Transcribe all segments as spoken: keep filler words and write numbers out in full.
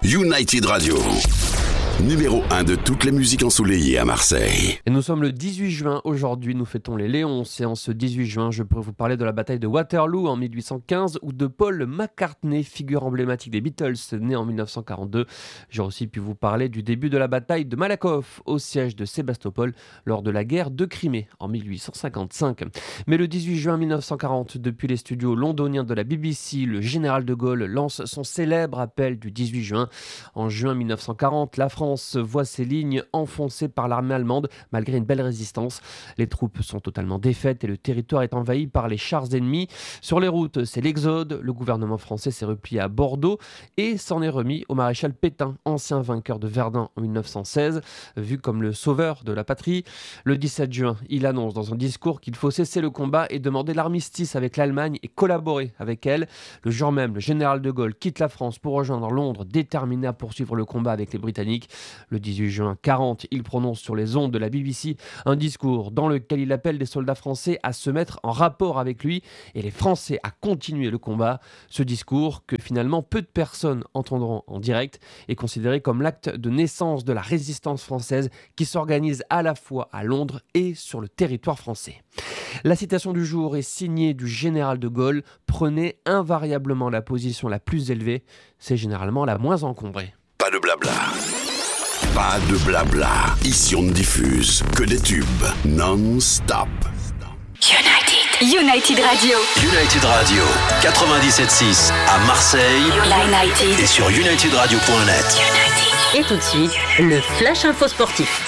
United Radio, numéro un de toutes les musiques ensoleillées à Marseille. Et nous sommes le dix-huit juin, aujourd'hui nous fêtons les Léonces et en ce dix-huit juin je pourrais vous parler de la bataille de Waterloo en mille huit cent quinze ou de Paul McCartney, figure emblématique des Beatles, né en mille neuf cent quarante-deux. J'ai aussi pu vous parler du début de la bataille de Malakoff au siège de Sébastopol lors de la guerre de Crimée en mille huit cent cinquante-cinq. Mais le dix-huit juin mille neuf cent quarante, depuis les studios londoniens de la B B C, le général de Gaulle lance son célèbre appel du dix-huit juin. En juin mille neuf cent quarante, la France voit ses lignes enfoncées par l'armée allemande malgré une belle résistance. Les troupes sont totalement défaites et le territoire est envahi par les chars ennemis. Sur les routes, c'est l'exode. Le gouvernement français s'est replié à Bordeaux et s'en est remis au maréchal Pétain, ancien vainqueur de Verdun en mille neuf cent seize, vu comme le sauveur de la patrie. Le dix-sept juin, il annonce dans un discours qu'il faut cesser le combat et demander l'armistice avec l'Allemagne et collaborer avec elle. Le jour même, le général de Gaulle quitte la France pour rejoindre Londres, déterminé à poursuivre le combat avec les Britanniques. Le dix-huit juin quarante, il prononce sur les ondes de la B B C un discours dans lequel il appelle les soldats français à se mettre en rapport avec lui et les Français à continuer le combat. Ce discours, que finalement peu de personnes entendront en direct, est considéré comme l'acte de naissance de la résistance française qui s'organise à la fois à Londres et sur le territoire français. La citation du jour est signée du général de Gaulle. Prenez invariablement la position la plus élevée, c'est généralement la moins encombrée. Pas de blabla. Pas de blabla. Ici on ne diffuse que des tubes non-stop. United. United Radio. United Radio, quatre-vingt-dix-sept six à Marseille. United. Et sur united radio point net. United. Et tout de suite, le Flash Info Sportif.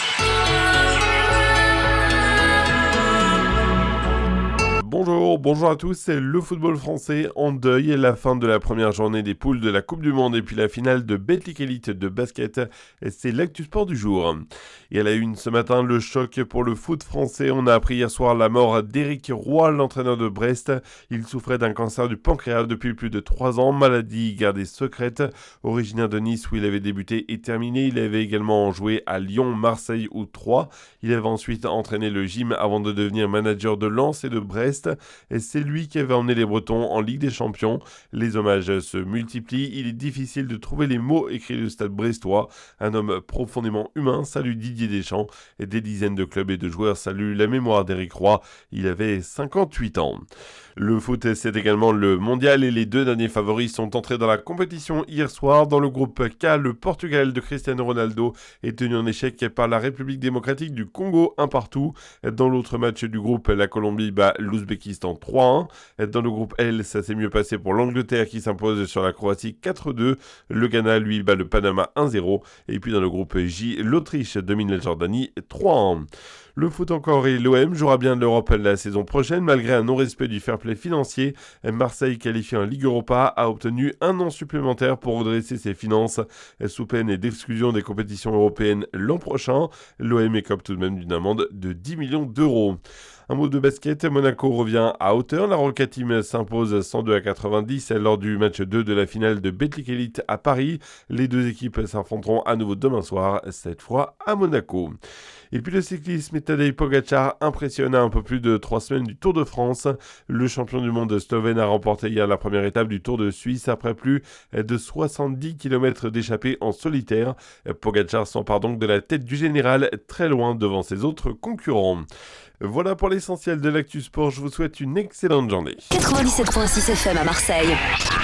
Bonjour, bonjour à tous, c'est le football français en deuil et la fin de la première journée des poules de la Coupe du Monde et puis la finale de Betclic Elite de basket, et c'est l'actu sport du jour. Et à la une ce matin, le choc pour le foot français. On a appris hier soir la mort d'Éric Roy, l'entraîneur de Brest. Il souffrait d'un cancer du pancréas depuis plus de trois ans, maladie gardée secrète. Originaire de Nice où il avait débuté et terminé, il avait également joué à Lyon, Marseille ou Troyes. Il avait ensuite entraîné le gym avant de devenir manager de Lens et de Brest. Et c'est lui qui avait emmené les Bretons en Ligue des Champions. Les hommages se multiplient. Il est difficile de trouver les mots, écrit le Stade brestois. Un homme profondément humain salue Didier Deschamps et des dizaines de clubs et de joueurs saluent la mémoire d'Éric Roy. Il avait cinquante-huit ans. Le foot, c'est également le mondial et les deux derniers favoris sont entrés dans la compétition hier soir. Dans le groupe K, le Portugal de Cristiano Ronaldo est tenu en échec par la République démocratique du Congo, un partout. Dans l'autre match du groupe, la Colombie bat l'Ouzbékistan trois un. Dans le groupe L, ça s'est mieux passé pour l'Angleterre qui s'impose sur la Croatie quatre deux. Le Ghana, lui, bat le Panama un zéro. Et puis dans le groupe J, l'Autriche domine la Jordanie trois un. Le foot encore et l'O M jouera bien de l'Europe la saison prochaine malgré un non-respect du fair play financier. Marseille, qualifié en Ligue Europa, a obtenu un an supplémentaire pour redresser ses finances sous peine d'exclusion des compétitions européennes l'an prochain. L'O M écope tout de même d'une amende de dix millions d'euros. Un mot de basket, Monaco revient à hauteur. La Roca Team s'impose cent deux à quatre-vingt-dix lors du match deux de la finale de Betclic Elite à Paris. Les deux équipes s'affronteront à nouveau demain soir, cette fois à Monaco. Et puis le cyclisme, Tadej Pogačar impressionne à un peu plus de trois semaines du Tour de France. Le champion du monde slovène a remporté hier la première étape du Tour de Suisse après plus de soixante-dix kilomètres d'échappée en solitaire. Pogačar s'empare donc de la tête du général, très loin devant ses autres concurrents. Voilà pour l'essentiel de l'actu sport, je vous souhaite une excellente journée. quatre-vingt-dix-sept virgule six F M à Marseille.